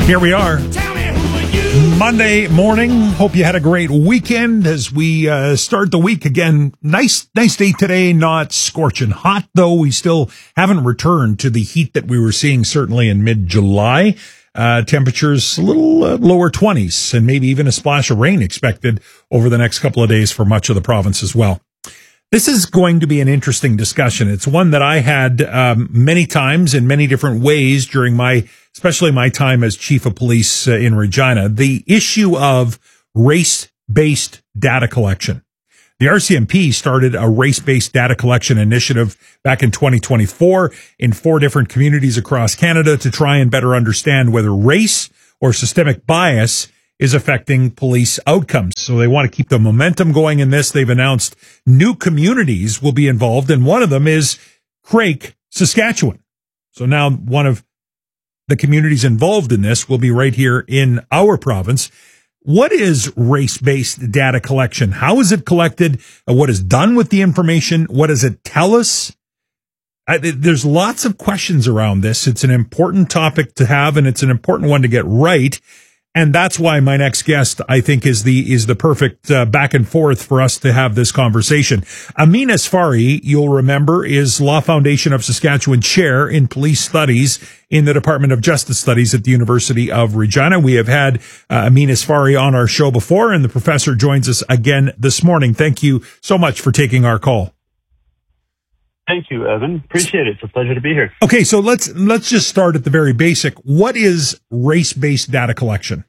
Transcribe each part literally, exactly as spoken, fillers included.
Here we are, Monday morning. Hope you had a great weekend as we uh, start the week again. Nice, nice day today. Not scorching hot, though. We still haven't returned to the heat that we were seeing certainly in mid-July. Uh, temperatures a little uh, lower twenties and maybe even a splash of rain expected over the next couple of days for much of the province as well. This is going to be an interesting discussion. It's one that I had um, many times in many different ways during my, especially my time as chief of police uh, in Regina, the issue of race-based data collection. The R C M P started a race-based data collection initiative back in twenty twenty-four in four different communities across Canada to try and better understand whether race or systemic bias is affecting police outcomes. So they want to keep the momentum going in this. They've announced new communities will be involved, and one of them is Craik, Saskatchewan. So now one of the communities involved in this will be right here in our province. What is race-based data collection? How is it collected? What is done with the information? What does it tell us? I, there's lots of questions around this. It's an important topic to have, and it's an important one to get right. And that's why my next guest, I think, is the is the perfect uh, back and forth for us to have this conversation. Amin Asfari, you'll remember, is Law Foundation of Saskatchewan Chair in Police Studies in the Department of Justice Studies at the University of Regina. We have had uh, Amin Asfari on our show before, and the professor joins us again this morning. Thank you so much for taking our call. Thank you, Evan. Appreciate it. It's a pleasure to be here. Okay, so let's let's just start at the very basic. What is race-based data collection?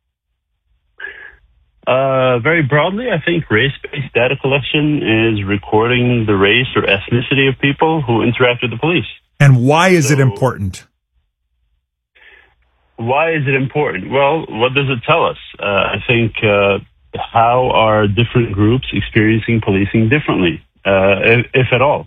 Uh, very broadly, I think race-based data collection is recording the race or ethnicity of people who interact with the police. And why is so, it important? Why is it important? Well, what does it tell us? Uh, I think uh, how are different groups experiencing policing differently, uh, if, if at all?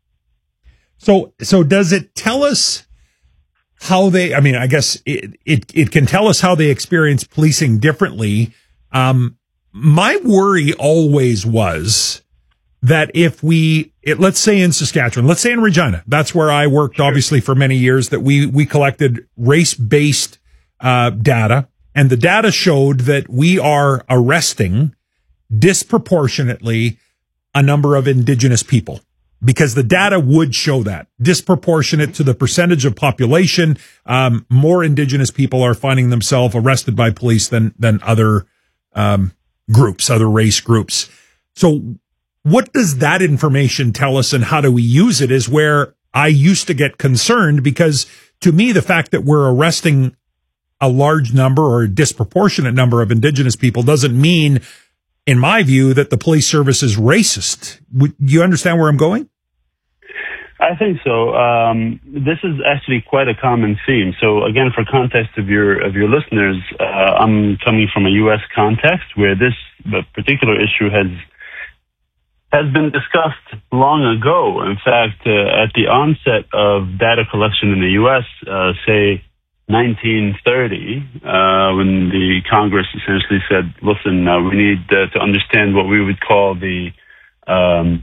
So, so does it tell us how they, I mean, I guess it, it, it can tell us how they experience policing differently. Um, my worry always was that if we, it, let's say in Saskatchewan, let's say in Regina, that's where I worked Sure. obviously for many years, that we, we collected race-based, uh, data, and the data showed that we are arresting disproportionately a number of Indigenous people. Because the data would show that disproportionate to the percentage of population, um, more Indigenous people are finding themselves arrested by police than than other um, groups, other race groups. So, what does that information tell us, and how do we use it? Is where I used to get concerned, because to me, the fact that we're arresting a large number or a disproportionate number of Indigenous people doesn't mean, in my view, that the police service is racist. Would you understand where I'm going? I think so. Um, this is actually quite a common theme. So again, for context of your of your listeners, uh, I'm coming from a U S context where this particular issue has has been discussed long ago. In fact, uh, at the onset of data collection in the U S, uh, say nineteen thirty, uh, when the Congress essentially said, listen, uh, we need uh, to understand what we would call the, um,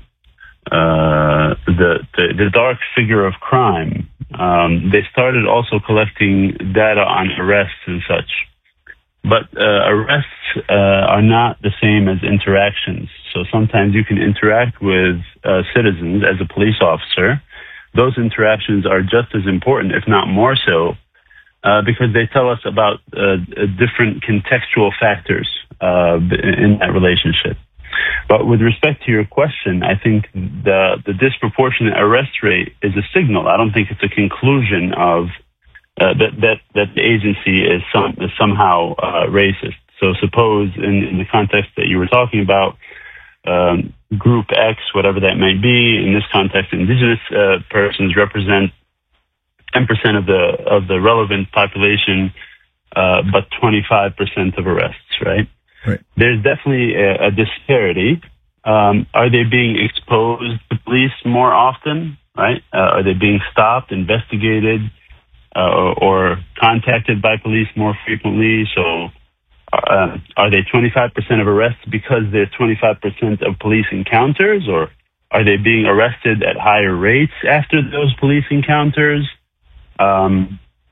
uh, the, the, the dark figure of crime. Um, they started also collecting data on arrests and such. But uh, arrests uh, are not the same as interactions. So sometimes you can interact with uh, citizens as a police officer. Those interactions are just as important, if not more so, Uh, because they tell us about uh, different contextual factors uh, in that relationship. But with respect to your question, I think the the disproportionate arrest rate is a signal. I don't think it's a conclusion of uh, that that that the agency is some is somehow uh, racist. So suppose in, in the context that you were talking about, um, Group X, whatever that may be, in this context, Indigenous uh, persons represent ten percent of the of the relevant population, uh, but twenty-five percent of arrests, right? Right. There's definitely a, a disparity. Um, are they being exposed to police more often, right? Uh, are they being stopped, investigated, uh, or, or contacted by police more frequently? So uh, are they twenty-five percent of arrests because they're twenty-five percent of police encounters, or are they being arrested at higher rates after those police encounters? Um,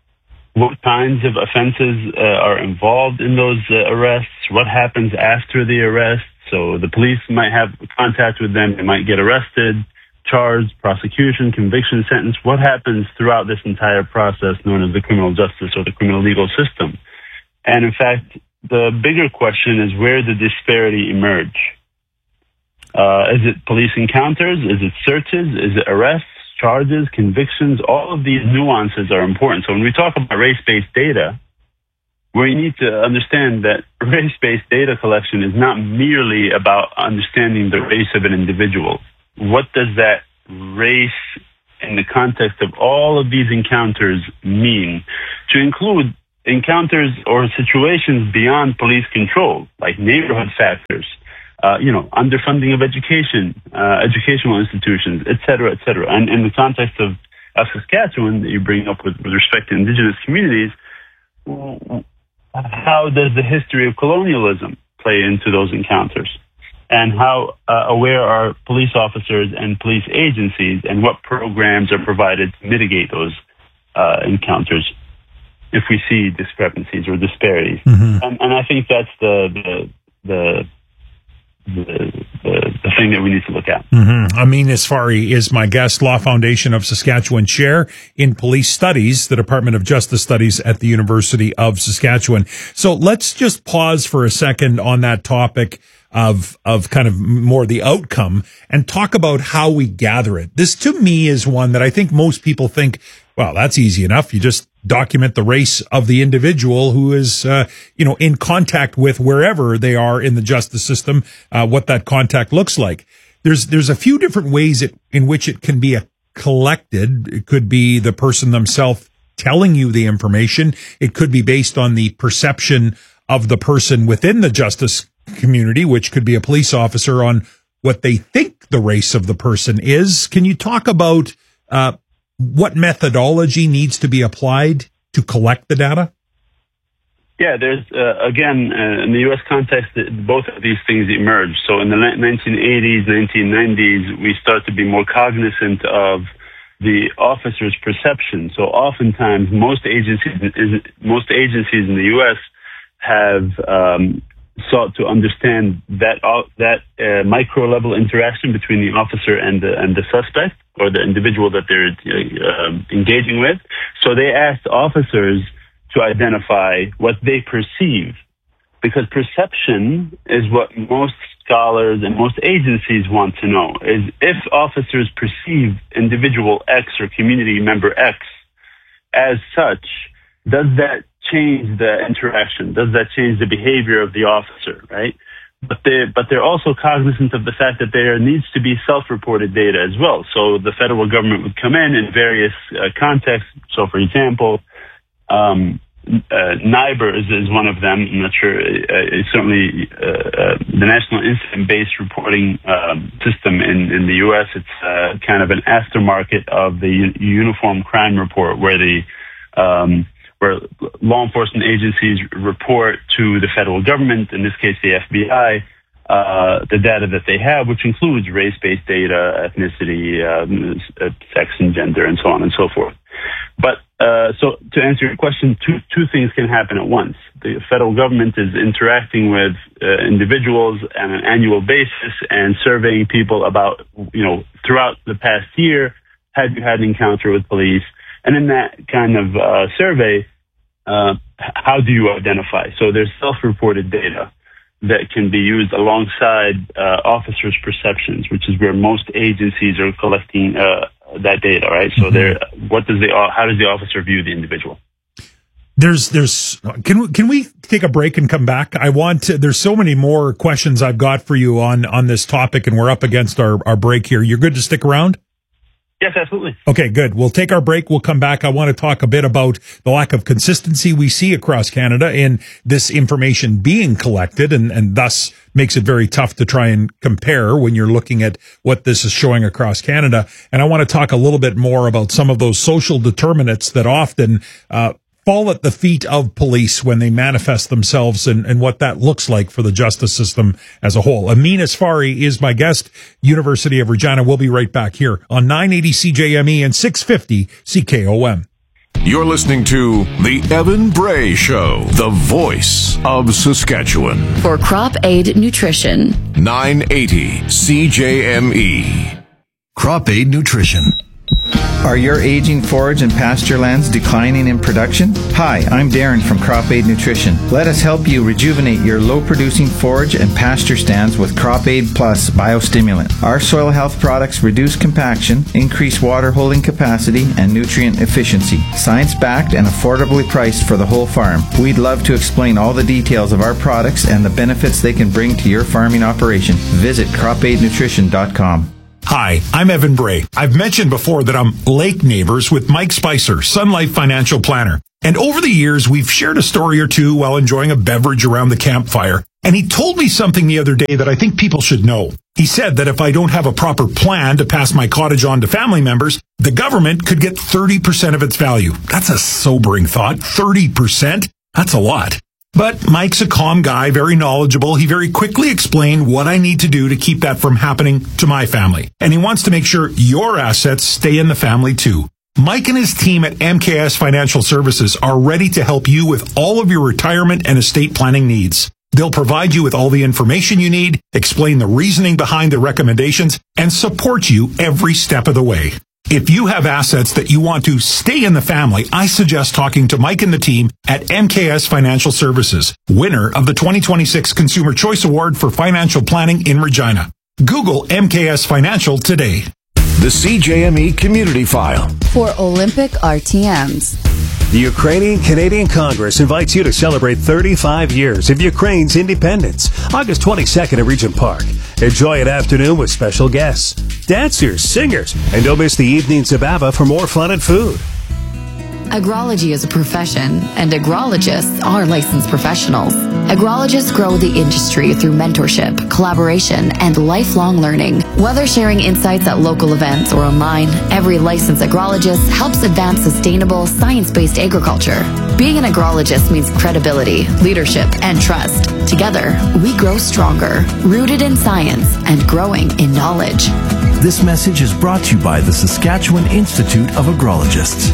what kinds of offenses uh, are involved in those uh, arrests, what happens after the arrest. So the police might have contact with them, they might get arrested, charged, prosecution, conviction, sentence. What happens throughout this entire process known as the criminal justice or the criminal legal system? And in fact, the bigger question is where the disparity emerge. Uh, is it police encounters? Is it searches? Is it arrests, charges, convictions? All of these nuances are important. So when we talk about race-based data, we need to understand that race-based data collection is not merely about understanding the race of an individual. What does that race in the context of all of these encounters mean? To include encounters or situations beyond police control, like neighborhood factors, uh, you know, underfunding of education, uh, educational institutions, et cetera, et cetera. And in the context of, of Saskatchewan that you bring up with, with respect to Indigenous communities, how does the history of colonialism play into those encounters? And how uh, aware are police officers and police agencies, and what programs are provided to mitigate those uh, encounters if we see discrepancies or disparities? Mm-hmm. And, and I think that's the the the, the, the, the thing that we need to look at. Mm-hmm. Amin Isfari is my guest, Law Foundation of Saskatchewan Chair in Police Studies, the Department of Justice Studies at the University of Saskatchewan. So let's just pause for a second on that topic of of kind of more the outcome and talk about how we gather it. This, to me, is one that I think most people think, well, that's easy enough. You just document the race of the individual who is, uh, you know, in contact with wherever they are in the justice system, uh, what that contact looks like. There's there's a few different ways it, in which it can be a collected. It could be the person themselves telling you the information. It could be based on the perception of the person within the justice community, which could be a police officer, on what they think the race of the person is. Can you talk about uh, what methodology needs to be applied to collect the data? Yeah, there's, uh, again, uh, in the U S context, both of these things emerged. So in the nineteen eighties, nineteen nineties, we start to be more cognizant of the officer's perception. So oftentimes, most agencies, most agencies in the U S have um, sought to understand that uh, that uh, micro level interaction between the officer and the and the suspect or the individual that they're uh, engaging with. So they asked officers to identify what they perceive, because perception is what most scholars and most agencies want to know. Is if officers perceive individual X or community member X as such, does that change the interaction? Does that change the behavior of the officer, right? But they but they're also cognizant of the fact that there needs to be self-reported data as well. So the federal government would come in in various uh, contexts. So, for example, um, uh, NIBER is, is one of them. I'm not sure. Uh, certainly, uh, uh, the National Incident-Based Reporting um, System in, in the U S. It's uh, kind of an aftermarket of the U- Uniform Crime Report, where the um, where law enforcement agencies report to the federal government, in this case the F B I, uh, the data that they have, which includes race-based data, ethnicity, um, sex and gender, and so on and so forth. But uh, so to answer your question, two two things can happen at once. The federal government is interacting with uh, individuals on an annual basis and surveying people about, you know, throughout the past year, have you had an encounter with police? And in that kind of uh, survey, uh, how do you identify? So there's self-reported data that can be used alongside uh, officers' perceptions, which is where most agencies are collecting uh, that data, right? So there, what does the how does the officer view the individual? There's, there's, can we, can we take a break and come back? I want to, there's so many more questions I've got for you on, on this topic, and we're up against our, our break here. You're good to stick around? Yes, absolutely. Okay, good. We'll take our break. We'll come back. I want to talk a bit about the lack of consistency we see across Canada in this information being collected, and, and thus makes it very tough to try and compare when you're looking at what this is showing across Canada. And I want to talk a little bit more about some of those social determinants that often uh fall at the feet of police when they manifest themselves, and, and what that looks like for the justice system as a whole. Amin Isfari is my guest, University of Regina. We'll be right back here on nine eighty C J M E and six fifty C K O M. You're listening to The Evan Bray Show, the voice of Saskatchewan. For Crop Aid Nutrition. nine eighty C J M E. Crop Aid Nutrition. Are your aging forage and pasture lands declining in production? Hi, I'm Darren from Crop Aid Nutrition. Let us help you rejuvenate your low-producing forage and pasture stands with Crop Aid Plus Biostimulant. Our soil health products reduce compaction, increase water holding capacity, and nutrient efficiency. Science-backed and affordably priced for the whole farm. We'd love to explain all the details of our products and the benefits they can bring to your farming operation. Visit crop aid nutrition dot com. Hi, I'm Evan Bray. I've mentioned before that I'm lake neighbors with Mike Spicer, Sun Life Financial Planner. And over the years, we've shared a story or two while enjoying a beverage around the campfire. And he told me something the other day that I think people should know. He said that if I don't have a proper plan to pass my cottage on to family members, the government could get thirty percent of its value. That's a sobering thought. thirty percent? That's a lot. But Mike's a calm guy, very knowledgeable. He very quickly explained what I need to do to keep that from happening to my family. And he wants to make sure your assets stay in the family too. Mike and his team at M K S Financial Services are ready to help you with all of your retirement and estate planning needs. They'll provide you with all the information you need, explain the reasoning behind the recommendations, and support you every step of the way. If you have assets that you want to stay in the family, I suggest talking to Mike and the team at M K S Financial Services, winner of the twenty twenty-six Consumer Choice Award for Financial Planning in Regina. Google M K S Financial today. The C J M E Community File. For Olympic R T Ms. The Ukrainian-Canadian Congress invites you to celebrate thirty-five years of Ukraine's independence, August twenty-second at Regent Park. Enjoy an afternoon with special guests, dancers, singers, and don't miss the evening Zabava for more fun and food. Agrology is a profession, and agrologists are licensed professionals. Agrologists grow the industry through mentorship, collaboration, and lifelong learning. Whether sharing insights at local events or online, every licensed agrologist helps advance sustainable, science-based agriculture. Being an agrologist means credibility, leadership, and trust. Together, we grow stronger, rooted in science and growing in knowledge. This message is brought to you by the Saskatchewan Institute of Agrologists.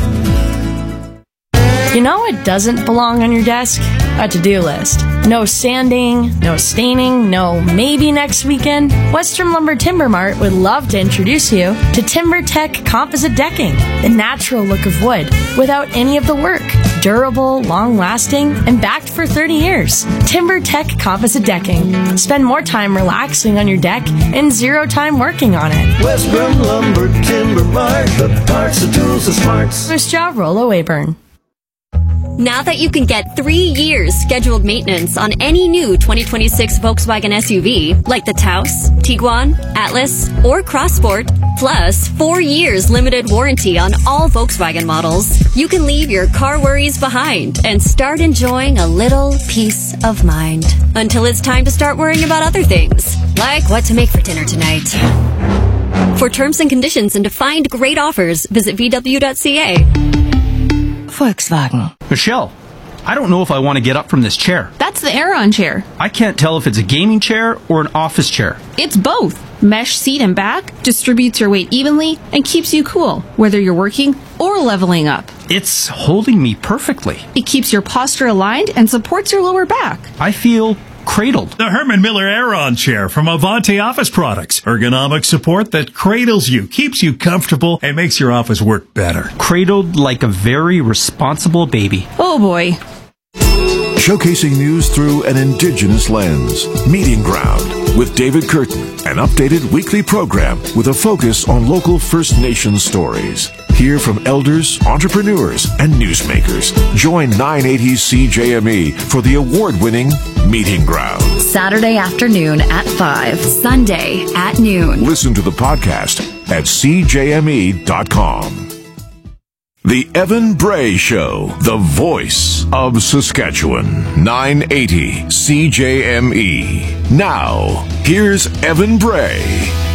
You know what doesn't belong on your desk? A to-do list. No sanding, no staining, no maybe next weekend. Western Lumber Timber Mart would love to introduce you to TimberTech Composite Decking, the natural look of wood without any of the work. Durable, long-lasting, and backed for thirty years. TimberTech Composite Decking. Spend more time relaxing on your deck and zero time working on it. Western Lumber Timber Mart, the parts, the tools, the smarts. First job, Rollo Weyburn. Now that you can get three years scheduled maintenance on any new twenty twenty-six Volkswagen S U V, like the Taos, Tiguan, Atlas, or Crossport, plus four years limited warranty on all Volkswagen models, you can leave your car worries behind and start enjoying a little peace of mind. Until it's time to start worrying about other things, like what to make for dinner tonight. For terms and conditions and to find great offers, visit v w dot c a. Volkswagen. Michelle, I don't know if I want to get up from this chair. That's the Aeron chair. I can't tell if it's a gaming chair or an office chair. It's both. Mesh seat and back distributes your weight evenly and keeps you cool, whether you're working or leveling up. It's holding me perfectly. It keeps your posture aligned and supports your lower back. I feel cradled. The Herman Miller Aeron chair from Avanti Office Products. Ergonomic support that cradles you, keeps you comfortable, and makes your office work better. Cradled like a very responsible baby. Oh boy. Showcasing news through an Indigenous lens. Meeting Ground with David Curtin, an updated weekly program with a focus on local First Nations stories. Hear from elders, entrepreneurs, and newsmakers. Join nine eighty C J M E for the award-winning Meeting Ground. Saturday afternoon at five, Sunday at noon. Listen to the podcast at c j m e dot com. The Evan Bray Show, the voice of Saskatchewan. nine eighty C J M E. Now, here's Evan Bray.